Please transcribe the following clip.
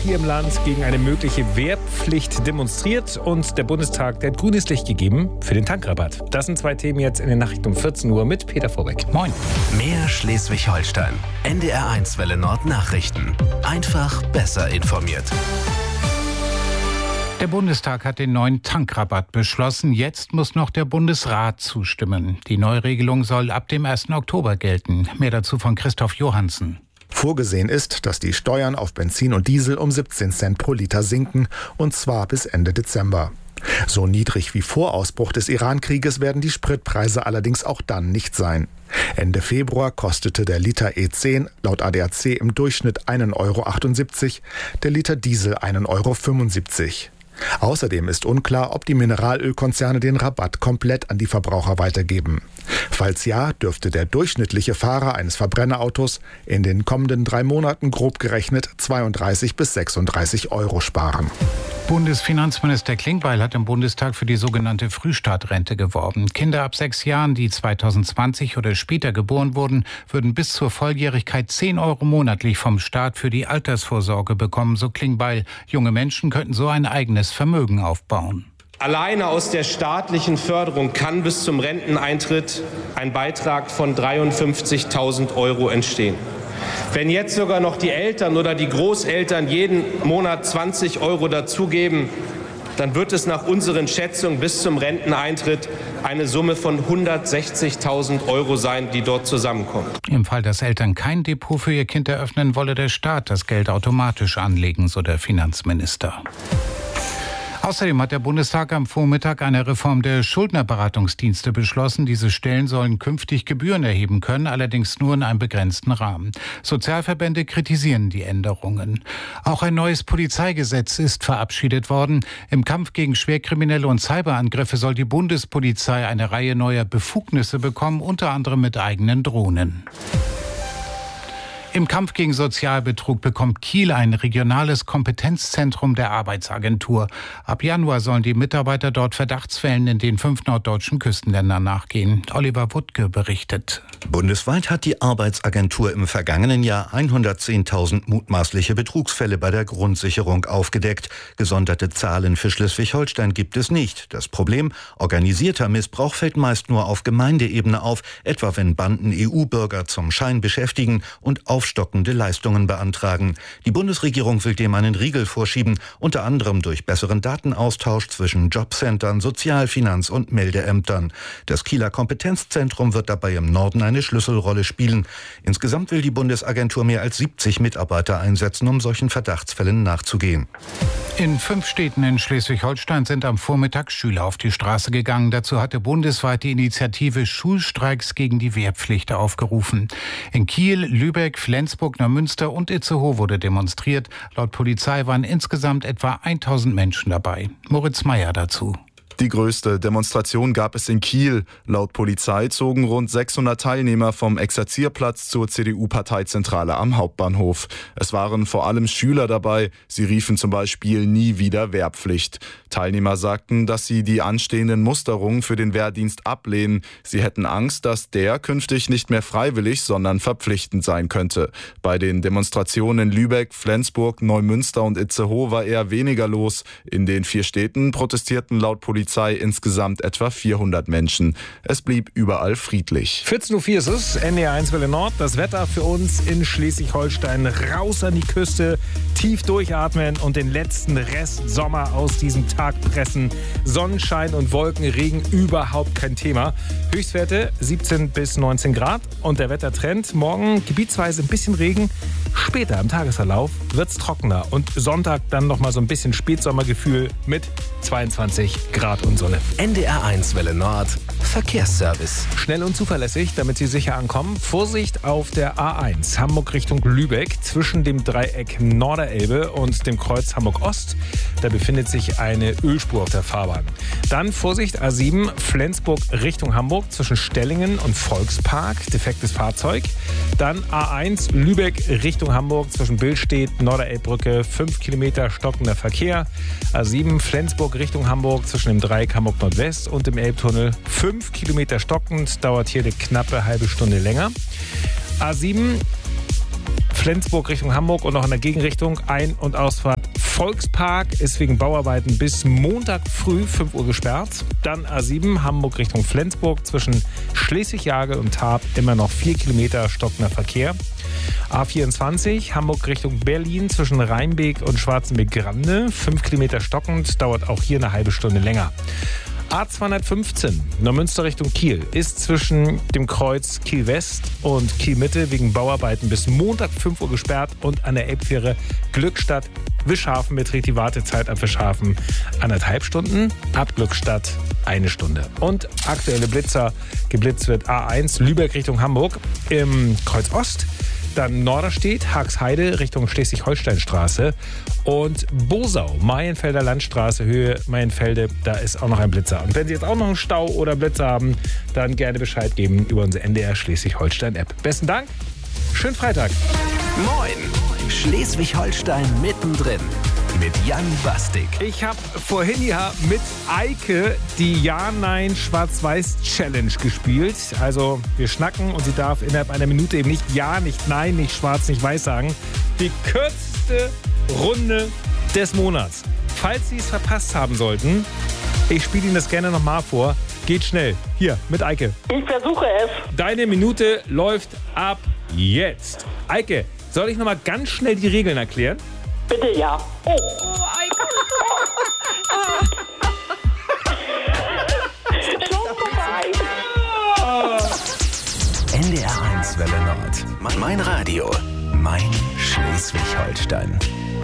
hier im Land gegen eine mögliche Wehrpflicht demonstriert und der Bundestag, der hat grünes Licht gegeben für den Tankrabatt. Das sind zwei Themen jetzt in den Nachrichten um 14 Uhr mit Peter Vorbeck. Moin. Mehr Schleswig-Holstein. NDR1 Welle Nord Nachrichten. Einfach besser informiert. Der Bundestag hat den neuen Tankrabatt beschlossen. Jetzt muss noch der Bundesrat zustimmen. Die Neuregelung soll ab dem 1. Oktober gelten. Mehr dazu von Christoph Johansen. Vorgesehen ist, dass die Steuern auf Benzin und Diesel um 17 Cent pro Liter sinken, und zwar bis Ende Dezember. So niedrig wie vor Ausbruch des Iran-Krieges werden die Spritpreise allerdings auch dann nicht sein. Ende Februar kostete der Liter E10 laut ADAC im Durchschnitt 1,78 €, der Liter Diesel 1,75 €. Außerdem ist unklar, ob die Mineralölkonzerne den Rabatt komplett an die Verbraucher weitergeben. Falls ja, dürfte der durchschnittliche Fahrer eines Verbrennerautos in den kommenden 3 Monaten grob gerechnet 32 bis 36 € sparen. Bundesfinanzminister Klingbeil hat im Bundestag für die sogenannte Frühstartrente geworben. Kinder ab 6 Jahren, die 2020 oder später geboren wurden, würden bis zur Volljährigkeit 10 € monatlich vom Staat für die Altersvorsorge bekommen, so Klingbeil. Junge Menschen könnten so ein eigenes Vermögen aufbauen. Alleine aus der staatlichen Förderung kann bis zum Renteneintritt ein Beitrag von 53.000 € entstehen. Wenn jetzt sogar noch die Eltern oder die Großeltern jeden Monat 20 € dazugeben, dann wird es nach unseren Schätzungen bis zum Renteneintritt eine Summe von 160.000 € sein, die dort zusammenkommt. Im Fall, dass Eltern kein Depot für ihr Kind eröffnen, wolle der Staat das Geld automatisch anlegen, so der Finanzminister. Außerdem hat der Bundestag am Vormittag eine Reform der Schuldnerberatungsdienste beschlossen. Diese Stellen sollen künftig Gebühren erheben können, allerdings nur in einem begrenzten Rahmen. Sozialverbände kritisieren die Änderungen. Auch ein neues Polizeigesetz ist verabschiedet worden. Im Kampf gegen Schwerkriminelle und Cyberangriffe soll die Bundespolizei eine Reihe neuer Befugnisse bekommen, unter anderem mit eigenen Drohnen. Im Kampf gegen Sozialbetrug bekommt Kiel ein regionales Kompetenzzentrum der Arbeitsagentur. Ab Januar sollen die Mitarbeiter dort Verdachtsfällen in den 5 norddeutschen Küstenländern nachgehen. Oliver Wuttke berichtet. Bundesweit hat die Arbeitsagentur im vergangenen Jahr 110.000 mutmaßliche Betrugsfälle bei der Grundsicherung aufgedeckt. Gesonderte Zahlen für Schleswig-Holstein gibt es nicht. Das Problem: organisierter Missbrauch fällt meist nur auf Gemeindeebene auf, etwa wenn Banden EU-Bürger zum Schein beschäftigen und aufstockende Leistungen beantragen. Die Bundesregierung will dem einen Riegel vorschieben, unter anderem durch besseren Datenaustausch zwischen Jobcentern, Sozial-, Finanz- und Meldeämtern. Das Kieler Kompetenzzentrum wird dabei im Norden eine Schlüsselrolle spielen. Insgesamt will die Bundesagentur mehr als 70 Mitarbeiter einsetzen, um solchen Verdachtsfällen nachzugehen. In 5 Städten in Schleswig-Holstein sind am Vormittag Schüler auf die Straße gegangen. Dazu hatte bundesweit die Initiative Schulstreiks gegen die Wehrpflicht aufgerufen. In Kiel, Lübeck, Flensburg, Neumünster und Itzehoe wurde demonstriert. Laut Polizei waren insgesamt etwa 1000 Menschen dabei. Moritz Meyer dazu. Die größte Demonstration gab es in Kiel. Laut Polizei zogen rund 600 Teilnehmer vom Exerzierplatz zur CDU-Parteizentrale am Hauptbahnhof. Es waren vor allem Schüler dabei. Sie riefen zum Beispiel „Nie wieder Wehrpflicht". Teilnehmer sagten, dass sie die anstehenden Musterungen für den Wehrdienst ablehnen. Sie hätten Angst, dass der künftig nicht mehr freiwillig, sondern verpflichtend sein könnte. Bei den Demonstrationen in Lübeck, Flensburg, Neumünster und Itzehoe war eher weniger los. In den 4 Städten protestierten laut Polizei insgesamt etwa 400 Menschen. Es blieb überall friedlich. 14:04 Uhr ist es, NDR1 Welle Nord. Das Wetter für uns in Schleswig-Holstein: raus an die Küste, tief durchatmen und den letzten Rest Sommer aus diesem Tag pressen. Sonnenschein und Wolkenregen überhaupt kein Thema. Höchstwerte 17 bis 19 Grad und der Wettertrend: morgen gebietsweise ein bisschen Regen. Später im Tagesverlauf wird es trockener und Sonntag dann nochmal so ein bisschen Spätsommergefühl mit 22 Grad und Sonne. NDR1 Welle Nord Verkehrsservice. Schnell und zuverlässig, damit Sie sicher ankommen. Vorsicht auf der A1 Hamburg Richtung Lübeck zwischen dem Dreieck Norderelbe und dem Kreuz Hamburg Ost. Da befindet sich eine Ölspur auf der Fahrbahn. Dann Vorsicht A7 Flensburg Richtung Hamburg zwischen Stellingen und Volkspark. Defektes Fahrzeug. Dann A1 Lübeck Richtung Hamburg zwischen Billstedt, Norderelbbrücke, 5 Kilometer stockender Verkehr. A7 Flensburg Richtung Hamburg zwischen dem Dreieck Hamburg Nordwest und dem Elbtunnel, 5 Kilometer stockend, dauert hier eine knappe halbe Stunde länger. A7 Flensburg Richtung Hamburg und noch in der Gegenrichtung Ein- und Ausfahrt Volkspark ist wegen Bauarbeiten bis Montag früh 5 Uhr gesperrt. Dann A7 Hamburg Richtung Flensburg zwischen Schleswig-Jagel und Tarp immer noch 4 Kilometer stockender Verkehr. A24 Hamburg Richtung Berlin zwischen Rheinbeek und Schwarzenbeck-Grande 5 Kilometer stockend, dauert auch hier eine halbe Stunde länger. A215 Neumünster Richtung Kiel ist zwischen dem Kreuz Kiel West und Kiel Mitte wegen Bauarbeiten bis Montag 5 Uhr gesperrt und an der Elbfähre Glückstadt Wischhafen beträgt die Wartezeit ab Wischhafen 1,5 Stunden, ab Glückstadt 1 Stunde. Und aktuelle Blitzer, geblitzt wird A1 Lübeck Richtung Hamburg im Kreuz Ost. Dann Norderstedt, Haagsheide Richtung Schleswig-Holstein-Straße und Bosau, Maienfelder Landstraße, Höhe Maienfelde, da ist auch noch ein Blitzer. Und wenn Sie jetzt auch noch einen Stau oder Blitzer haben, dann gerne Bescheid geben über unsere NDR Schleswig-Holstein-App. Besten Dank, schönen Freitag. Moin, Schleswig-Holstein mittendrin mit Jan Bastik. Ich habe vorhin ja mit Eike die Ja-Nein-Schwarz-Weiß-Challenge gespielt. Also wir schnacken und sie darf innerhalb einer Minute eben nicht Ja, nicht Nein, nicht Schwarz, nicht Weiß sagen. Die kürzeste Runde des Monats. Falls Sie es verpasst haben sollten, ich spiele Ihnen das gerne nochmal vor. Geht schnell. Hier, mit Eike. Ich versuche es. Deine Minute läuft ab jetzt. Eike, soll ich nochmal ganz schnell die Regeln erklären? Bitte ja. Oh, Eike. Schon vorbei. NDR 1 Welle Nord. Mein Radio. Mein Schleswig-Holstein.